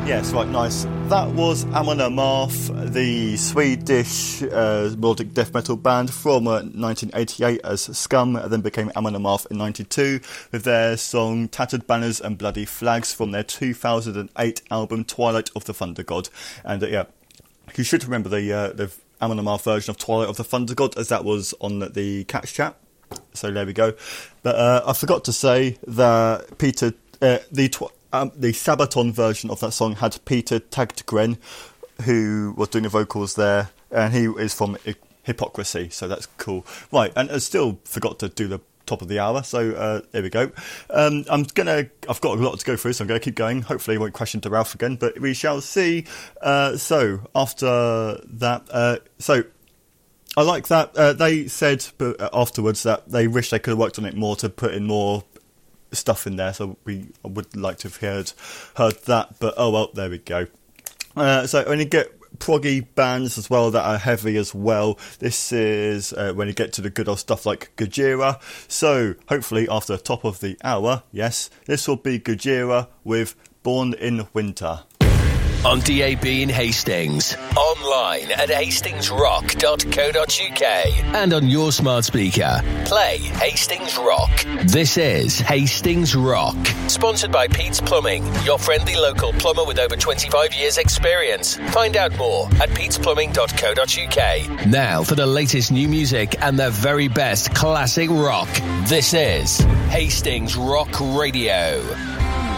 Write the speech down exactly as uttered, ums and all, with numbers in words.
Yes, right, nice. That was Amon Amarth, the Swedish uh, melodic death metal band from uh, nineteen eighty-eight as Scum, and then became Amon Amarth in ninety-two with their song Tattered Banners and Bloody Flags from their two thousand eight album Twilight of the Thunder God. And uh, yeah, you should remember the uh, the Amon Amarth version of Twilight of the Thunder God, as that was on the Catch Chat. So there we go. But uh, I forgot to say that Peter, uh, the tw- um, the Sabaton version of that song had Peter Tagtgren, who was doing the vocals there, and he is from I- Hypocrisy, so that's cool. Right, and I still forgot to do the top of the hour, so uh, there we go. Um, I'm gonna, I've got a lot to go through, so I'm gonna keep going. Hopefully, I won't crash into Ralph again, but we shall see. Uh, so after that, uh, so. I like that. Uh, they said afterwards that they wish they could have worked on it more to put in more stuff in there. So we I would like to have heard heard that. But oh well, there we go. Uh, so when you get proggy bands as well that are heavy as well, this is uh, when you get to the good old stuff like Gojira. So hopefully after the top of the hour, yes, this will be Gojira with Born in Winter. On D A B in Hastings, online at hastings rock dot co dot uk, and on your smart speaker. Play Hastings Rock. This is Hastings Rock. Sponsored by Pete's Plumbing, your friendly local plumber with over twenty-five years experience. Find out more at petes plumbing dot co dot uk. Now for the latest new music and the very best classic rock. This is Hastings Rock Radio.